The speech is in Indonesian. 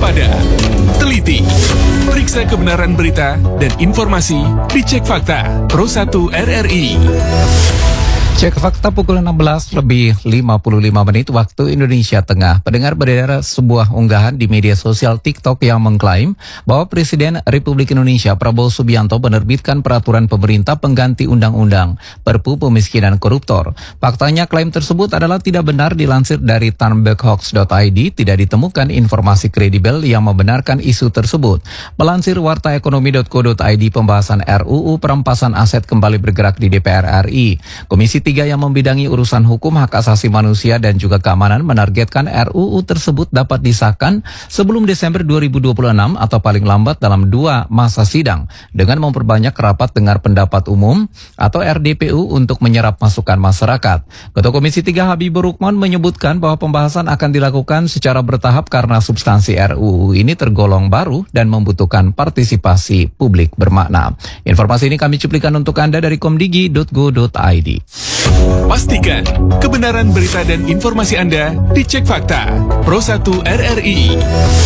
waspada, teliti, periksa kebenaran berita dan informasi, dicek fakta. Pro 1 RRI. Cek fakta pukul 16:55 waktu Indonesia Tengah. Pendengar, beredar sebuah unggahan di media sosial TikTok yang mengklaim bahwa Presiden Republik Indonesia Prabowo Subianto menerbitkan peraturan pemerintah pengganti undang-undang Perpu Pemiskinan Koruptor. Faktanya klaim tersebut adalah tidak benar. Dilansir dari tanbekhoax.id, tidak ditemukan informasi kredibel yang membenarkan isu tersebut. Melansir wartaekonomi.co.id, pembahasan RUU perampasan aset kembali bergerak di DPR RI. Komisi 3 yang membidangi urusan hukum, hak asasi manusia dan juga keamanan menargetkan RUU tersebut dapat disahkan sebelum Desember 2026 atau paling lambat dalam 2 masa sidang dengan memperbanyak rapat dengar pendapat umum atau RDPU untuk menyerap masukan masyarakat. Ketua Komisi 3 Habibur Rukman menyebutkan bahwa pembahasan akan dilakukan secara bertahap karena substansi RUU ini tergolong baru dan membutuhkan partisipasi publik bermakna. Informasi ini kami cuplikan untuk Anda dari komdigi.go.id. Pastikan kebenaran berita dan informasi Anda dicek fakta. Pro 1 RRI.